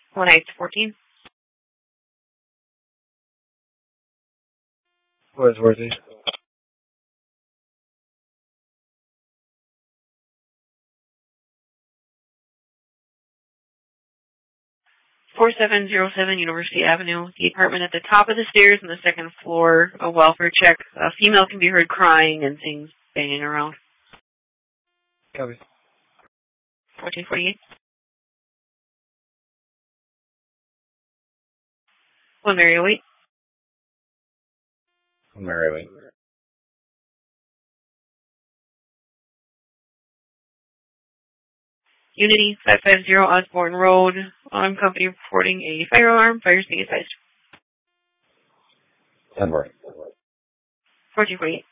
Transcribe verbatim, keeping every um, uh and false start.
One Heights fourteen. Wordsworthy. four seven zero seven University Avenue. The apartment at the top of the stairs on the second floor. A welfare check. A female can be heard crying and things banging around. Copy. fourteen forty-eight. One Mary Wait. One Mary Wait. Unity five five zero Osborne Road. On company reporting a fire alarm. Fire being advised. ten four. fourteen forty-eight.